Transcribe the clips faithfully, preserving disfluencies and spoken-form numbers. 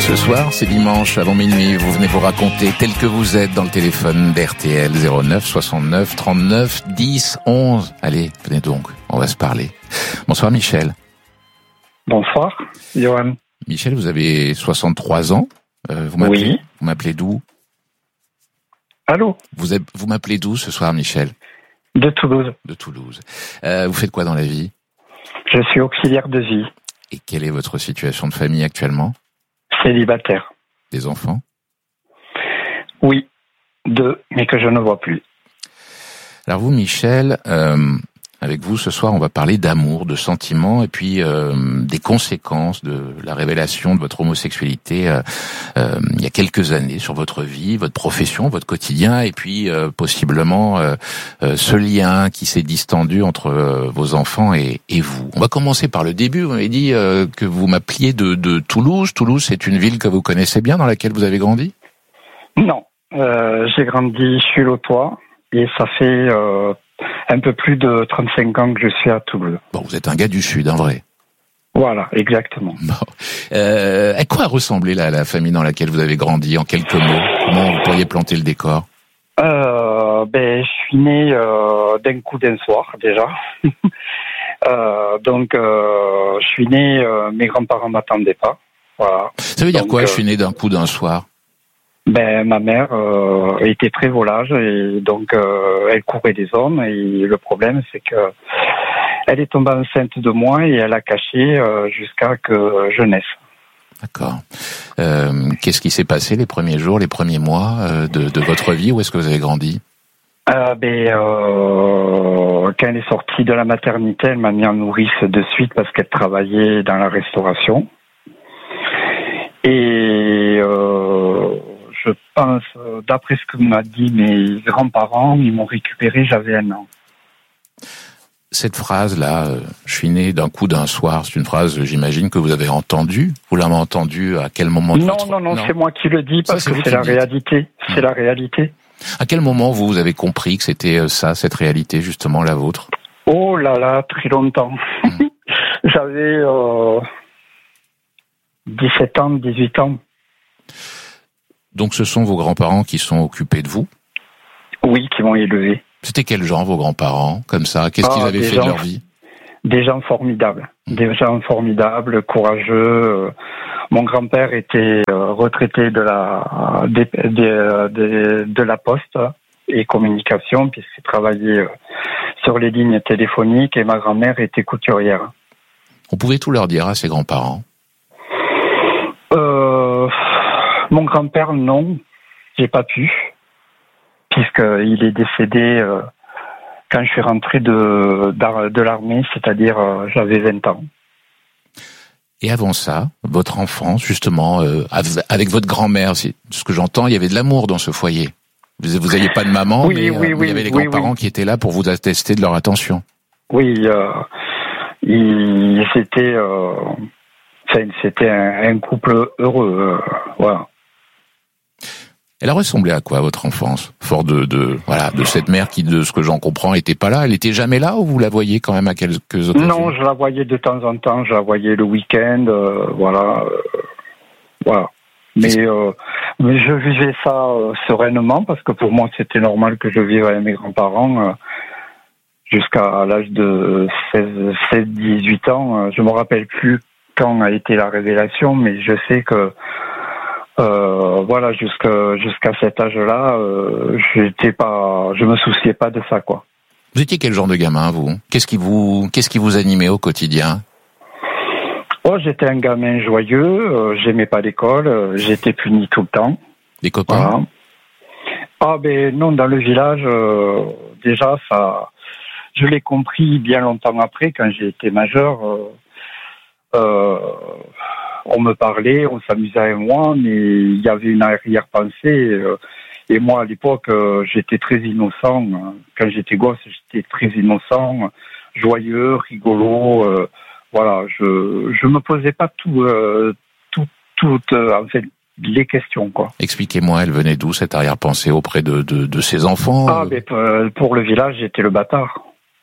Ce soir, c'est dimanche, avant minuit, vous venez vous raconter tel que vous êtes dans le téléphone d'R T L zéro neuf soixante-neuf trente-neuf dix onze. Allez, venez donc, on va se parler. Bonsoir Michel. Bonsoir, Johan. Michel, vous avez soixante-trois ans. Euh, vous m'appelez, oui. Vous m'appelez d'où? Allô? Vous, êtes, vous m'appelez d'où ce soir, Michel? De Toulouse. De Toulouse. Euh, vous faites quoi dans la vie? Je suis auxiliaire de vie. Et quelle est votre situation de famille actuellement? Célibataire. Des enfants? Oui, deux, mais que je ne vois plus. Alors vous, Michel, euh, avec vous ce soir, on va parler d'amour, de sentiments, et puis euh, des conséquences de la révélation de votre homosexualité euh, euh, il y a quelques années sur votre vie, votre profession, votre quotidien, et puis euh, possiblement euh, euh, ce lien qui s'est distendu entre euh, vos enfants et, et vous. On va commencer par le début. Vous m'avez dit euh, que vous m'appeliez de, de Toulouse. Toulouse, c'est une ville que vous connaissez bien, dans laquelle vous avez grandi? Non, euh, j'ai grandi chez Lautois, et ça fait euh, un peu plus de trente-cinq ans que je suis à Toulouse. Bon, vous êtes un gars du Sud, un vrai. Voilà, exactement. Bon. Euh, à quoi ressemblait la, la famille dans laquelle vous avez grandi, en quelques mots? Comment vous pourriez planter le décor? euh, Ben, je suis né euh, d'un coup d'un soir, déjà. euh, donc, euh, je suis né, euh, mes grands-parents m'attendaient pas. Voilà. Ça veut dire donc, quoi, euh, je suis né d'un coup d'un soir? Ben, ma mère euh, était très volage et donc euh, elle courait des hommes, et le problème c'est que elle est tombée enceinte de moi et elle a caché euh, jusqu'à que je naisse. D'accord. Euh, qu'est-ce qui s'est passé les premiers jours, les premiers mois euh, de, de votre vie? Où est-ce que vous avez grandi? euh, Ben, euh, quand elle est sortie de la maternité, elle m'a mis en nourrice de suite parce qu'elle travaillait dans la restauration. Et euh, je pense, d'après ce que m'a dit mes grands-parents, ils m'ont récupéré, j'avais un an. Cette phrase-là, euh, je suis né d'un coup d'un soir, c'est une phrase, j'imagine, que vous avez entendue. Vous l'avez entendue à quel moment de Non, votre... non, non, non, c'est moi qui le dis parce ça, que c'est la réalité. C'est mmh. la réalité. À quel moment vous, vous avez compris que c'était ça, cette réalité, justement, la vôtre? Oh là là, très longtemps. Mmh. J'avais euh, dix-sept ans, dix-huit ans. Donc ce sont vos grands-parents qui sont occupés de vous? Oui, qui m'ont élevé. C'était quel genre, vos grands-parents, comme ça? Qu'est-ce ah, qu'ils avaient fait gens, de leur vie? Des gens formidables. Mmh. Des gens formidables, courageux. Mon grand-père était retraité de la, de, de, de, de la poste et communication, puisqu'il travaillait sur les lignes téléphoniques, et ma grand-mère était couturière. On pouvait tout leur dire à ses grands-parents? Euh... Mon grand-père, non, j'ai pas pu, puisqu'il est décédé euh, quand je suis rentré de, de l'armée, c'est-à-dire euh, j'avais vingt ans. Et avant ça, votre enfance, justement, euh, avec votre grand-mère, c'est ce que j'entends, il y avait de l'amour dans ce foyer. Vous vous n'aviez pas de maman, oui, mais oui, euh, oui, il y avait les oui, grands-parents oui. qui étaient là pour vous attester de leur attention. Oui, euh, il, c'était, euh, c'était un, un couple heureux, euh, voilà. Elle a ressemblé à quoi, votre enfance? Fort de, de, voilà, de cette mère qui, de ce que j'en comprends, était pas là. Elle était jamais là, ou vous la voyez quand même à quelques occasions? Non, je la voyais de temps en temps. Je la voyais le week-end, euh, voilà, euh, voilà. Mais, euh, mais je vivais ça euh, sereinement parce que pour moi c'était normal que je vive avec mes grands-parents euh, jusqu'à l'âge de seize dix-huit ans. Je me rappelle plus quand a été la révélation, mais je sais que Euh, voilà, jusqu'à jusqu'à cet âge-là, euh, j'étais pas, je me souciais pas de ça, quoi. Vous étiez quel genre de gamin, vous? Qu'est-ce qui vous, qu'est-ce qui vous animait au quotidien? Oh, j'étais un gamin joyeux. Euh, j'aimais pas l'école. Euh, j'étais puni tout le temps. Les copains? Voilà. Ah ben non, dans le village, euh, déjà ça, je l'ai compris bien longtemps après, quand j'ai été majeur. Euh, euh, On me parlait, on s'amusait avec moi, mais il y avait une arrière-pensée. Euh, et moi, à l'époque, euh, j'étais très innocent. Quand j'étais gosse, j'étais très innocent, joyeux, rigolo. Euh, voilà, je je me posais pas tout, euh, tout, tout, euh, en fait, les questions, quoi. Expliquez-moi, elle venait d'où, cette arrière-pensée auprès de de, de ses enfants? Ah, mais ben, pour le village, j'étais le bâtard.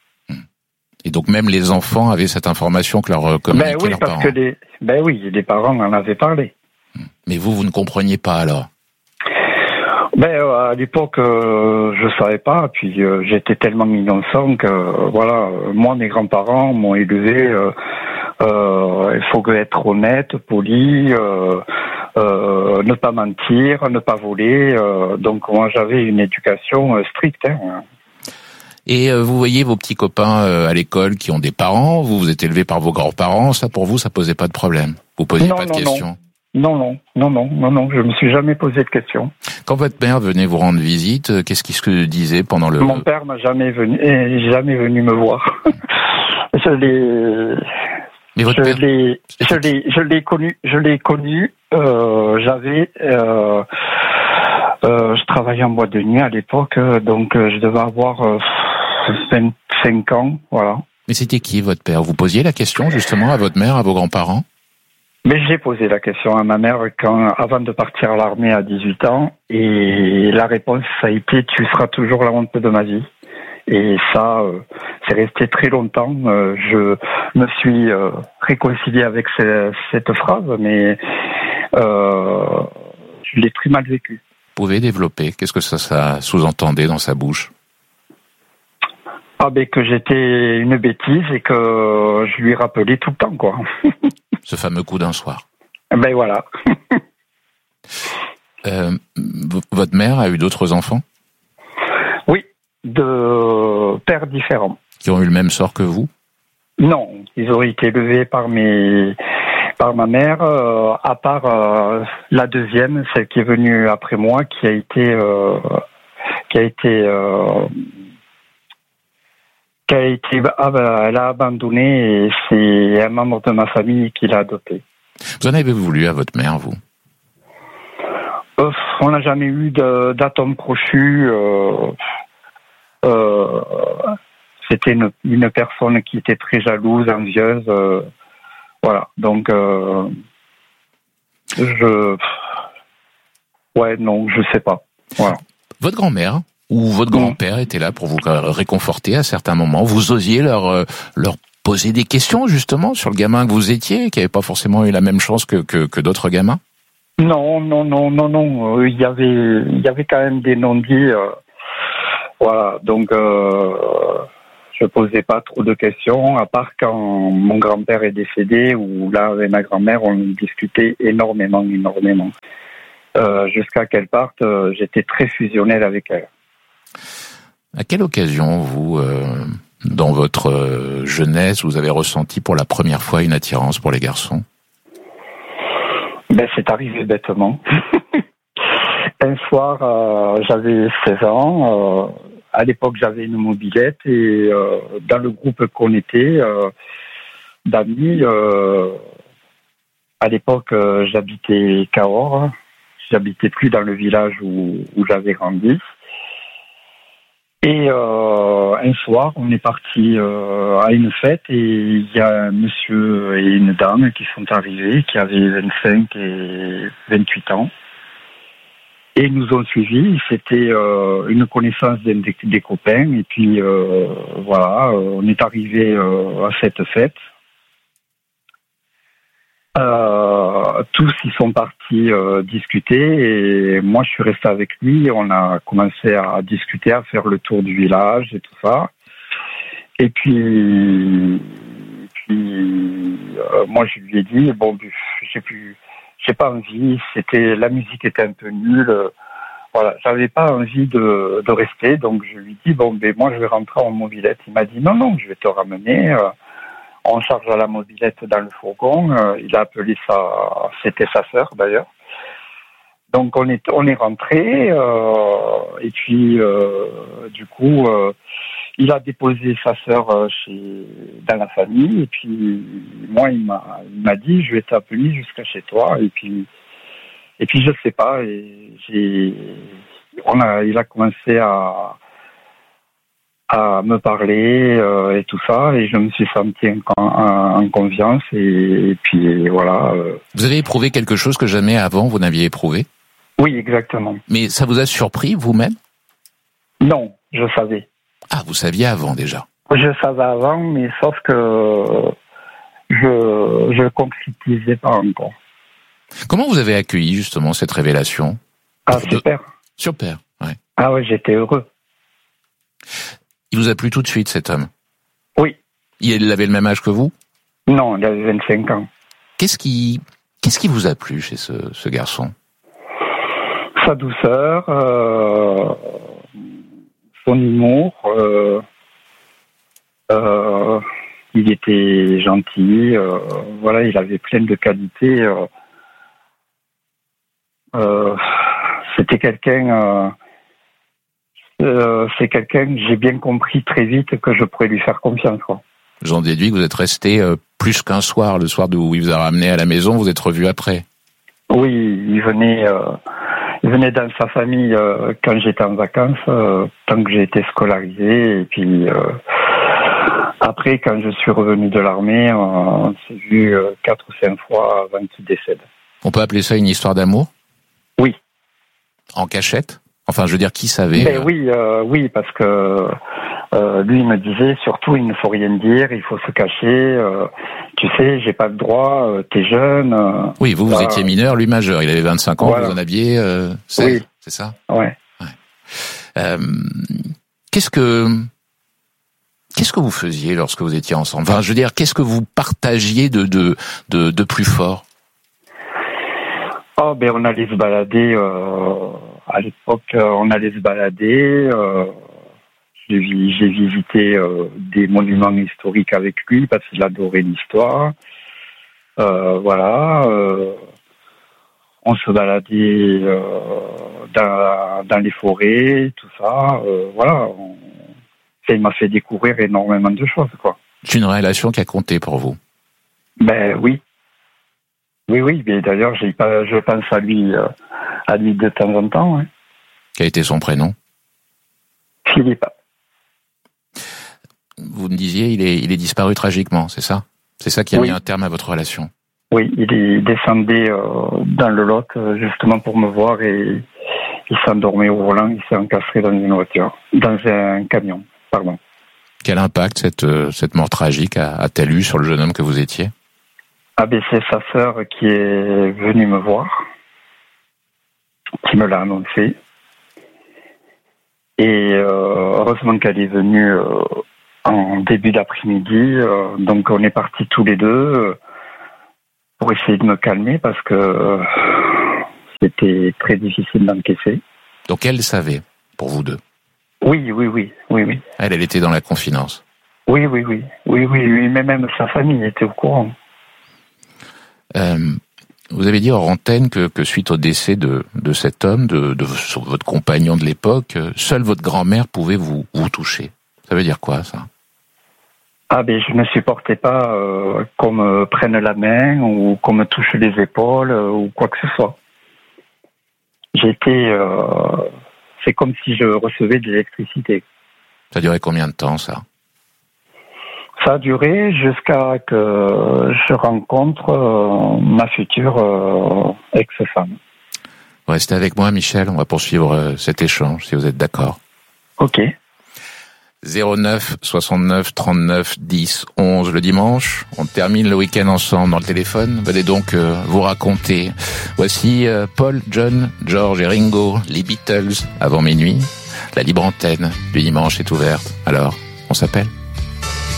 Et donc même les enfants avaient cette information que leur communiquaient ben oui, leurs parce parents. Que les, ben oui, les parents en avaient parlé. Mais vous, vous ne compreniez pas alors? Ben euh, à l'époque, euh, je savais pas. Puis euh, j'étais tellement innocent que euh, voilà, moi mes grands-parents m'ont élevé. Euh, euh, il faut être honnête, poli, euh, euh, ne pas mentir, ne pas voler. Euh, donc moi j'avais une éducation euh, stricte. Hein. Et euh, vous voyez vos petits copains euh, à l'école qui ont des parents. Vous vous êtes élevé par vos grands-parents. Ça pour vous, ça posait pas de problème. Vous posiez non, pas de non, questions. Non. Non, non, non, non, non, non, je me suis jamais posé de questions. Quand votre père venait vous rendre visite, qu'est-ce qu'il se disait pendant le... Mon père m'a jamais venu, est jamais venu me voir. je l'ai, Mais votre je père... l'ai, je l'ai, je l'ai connu, je l'ai connu. Euh, j'avais, euh, euh, je travaillais en boîte de nuit à l'époque, donc euh, je devais avoir euh, vingt-cinq ans, voilà. Mais c'était qui votre père? Vous posiez la question justement à votre mère, à vos grands-parents? Mais j'ai posé la question à ma mère quand, avant de partir à l'armée à dix-huit ans, et la réponse ça a été: tu seras toujours la honte de ma vie. Et ça, euh, c'est resté très longtemps. Euh, je me suis euh, réconcilié avec ce, cette phrase, mais euh, je l'ai très mal vécu. Vous pouvez développer? Qu'est-ce que ça, ça sous-entendait dans sa bouche? Ah ben que j'étais une bêtise et que je lui rappelais tout le temps, quoi. Ce fameux coup d'un soir. Ben voilà. euh, v- votre mère a eu d'autres enfants? Oui, de pères différents. Qui ont eu le même sort que vous? Non, ils auraient été élevés par mes, par ma mère, euh, à part euh, la deuxième, celle qui est venue après moi, qui a été, euh, qui a été, euh, qui a été, ah ben, elle a abandonné et c'est un membre de ma famille qui l'a adopté. Vous en avez voulu à votre mère, vous? Euh, on n'a jamais eu de, d'atome crochu. Euh, euh, c'était une, une personne qui était très jalouse, envieuse. Euh, voilà. Donc, euh, je, ouais, non, je sais pas. Voilà. Votre grand-mère ou votre grand-père était là pour vous réconforter à certains moments? Vous osiez leur euh, leur poser des questions justement sur le gamin que vous étiez, qui n'avait pas forcément eu la même chance que que, que d'autres gamins? Non, non, non, non, non. Euh, il y avait, il y avait quand même des non-dits. Euh, voilà. Donc, euh, je posais pas trop de questions, à part quand mon grand-père est décédé, ou là avec ma grand-mère, on discutait énormément, énormément. Euh, jusqu'à qu'elle parte, euh, j'étais très fusionnel avec elle. À quelle occasion, vous, euh, dans votre euh, jeunesse, vous avez ressenti pour la première fois une attirance pour les garçons? Ben, c'est arrivé bêtement. Un soir, euh, j'avais seize ans. Euh, à l'époque, j'avais une mobilette et euh, dans le groupe qu'on était, euh, d'amis, euh, à l'époque, euh, j'habitais Cahors. J'habitais plus dans le village où, où j'avais grandi. Et euh, un soir, on est parti euh, à une fête et il y a un monsieur et une dame qui sont arrivés, qui avaient vingt-cinq et vingt-huit ans. Et ils nous ont suivis. C'était euh, une connaissance des, des copains. Et puis euh, voilà, on est arrivé euh, à cette fête. Euh, tous ils sont partis euh, discuter et moi je suis resté avec lui. On a commencé à discuter, à faire le tour du village et tout ça. Et puis, puis euh, moi je lui ai dit bon, j'ai plus, j'ai pas envie. C'était la musique était un peu nulle. Euh, voilà, j'avais pas envie de, de rester. Donc je lui ai dit bon, ben moi je vais rentrer en mobilette. Il m'a dit non non, je vais te ramener. Euh, On charge à la mobilette dans le fourgon. Euh, il a appelé sa, c'était sa sœur d'ailleurs. Donc on est, on est rentré euh, et puis euh, du coup euh, il a déposé sa sœur chez, dans la famille et puis moi il m'a, il m'a dit je vais t'appeler jusqu'à chez toi et puis et puis je sais pas et j'ai, on a, il a commencé à à me parler euh, et tout ça et je me suis senti en, en, en confiance et, et puis voilà. Euh... Vous avez éprouvé quelque chose que jamais avant vous n'aviez éprouvé? Oui, exactement. Mais ça vous a surpris vous-même? Non, je savais. Ah, vous saviez avant déjà? Je savais avant, mais sauf que je je concrétisais pas encore. Comment vous avez accueilli justement cette révélation? Ah, super. Super, ouais. Ah ouais, j'étais heureux. Il vous a plu tout de suite, cet homme? Oui. Il avait le même âge que vous? Non, il avait vingt-cinq ans. Qu'est-ce qui, qu'est-ce qui vous a plu chez ce, ce garçon? Sa douceur, euh, son humour, euh, euh, il était gentil, euh, voilà, il avait plein de qualités. Euh, euh, c'était quelqu'un, euh, euh, c'est quelqu'un que j'ai bien compris très vite que je pourrais lui faire confiance, quoi. J'en déduis que vous êtes resté euh, plus qu'un soir, le soir où il vous a ramené à la maison, vous êtes revus après. Oui, il venait, euh, il venait dans sa famille euh, quand j'étais en vacances, euh, tant que j'ai été scolarisé, et puis euh, après, quand je suis revenu de l'armée, on s'est vu euh, quatre ou cinq fois avant qu'il décède. On peut appeler ça une histoire d'amour? Oui. En cachette? Enfin, je veux dire, qui savait? Ben euh... oui, euh, oui, parce que euh, lui il me disait surtout il ne faut rien dire, il faut se cacher. Euh, tu sais, j'ai pas le droit. Euh, t'es jeune. Euh, oui, vous vous bah, étiez mineur, lui majeur. Il avait vingt-cinq ans, voilà. Vous en aviez euh, seize, oui. C'est ça? Ouais. ouais. Euh, qu'est-ce que qu'est-ce que vous faisiez lorsque vous étiez ensemble? Enfin, je veux dire, qu'est-ce que vous partagiez de de de, de plus fort? Oh ben on allait se balader. Euh... À l'époque, euh, on allait se balader. Euh, j'ai, j'ai visité euh, des monuments historiques avec lui parce qu'il adorait l'histoire. Euh, voilà. Euh, on se baladait euh, dans, dans les forêts, tout ça. Euh, voilà. On, ça il m'a fait découvrir énormément de choses, quoi. C'est une relation qui a compté pour vous? Ben oui. Oui, oui. Mais d'ailleurs, j'ai pas, je pense à lui. Euh, à lui de temps en temps, hein. Quel était son prénom? Philippe. Vous me disiez, il est, il est disparu tragiquement, c'est ça? C'est ça qui a oui. mis un terme à votre relation? Oui, il est descendu euh, dans le Lot, justement pour me voir, et il s'endormait au volant, il s'est encastré dans une voiture, dans un camion, pardon. Quel impact cette, cette mort tragique a, a-t-elle eu sur le jeune homme que vous étiez? Ah ben c'est sa sœur qui est venue me voir, qui me l'a annoncé. Et euh, heureusement qu'elle est venue euh, en début d'après-midi. Euh, donc on est partis tous les deux euh, pour essayer de me calmer parce que euh, c'était très difficile d'encaisser. Donc elle savait, pour vous deux? Oui, oui, oui, oui, oui. Elle, elle était dans la confidence? Oui, oui, oui, oui, oui, oui, mais même sa famille était au courant. Euh... Vous avez dit hors antenne que, que suite au décès de, de cet homme, de, de votre compagnon de l'époque, seule votre grand-mère pouvait vous, vous toucher. Ça veut dire quoi, ça? Ah ben je ne supportais pas euh, qu'on me prenne la main ou qu'on me touche les épaules euh, ou quoi que ce soit. J'étais... Euh, c'est comme si je recevais de l'électricité. Ça a duré combien de temps, ça? Ça a duré jusqu'à que je rencontre euh, ma future euh, ex-femme. Restez avec moi, Michel. On va poursuivre euh, cet échange, si vous êtes d'accord. Ok. zéro neuf soixante-neuf trente-neuf dix onze le dimanche. On termine le week-end ensemble dans le téléphone. Venez donc euh, vous raconter. Voici euh, Paul, John, George et Ringo, les Beatles, avant minuit. La libre antenne du dimanche est ouverte. Alors, on s'appelle ?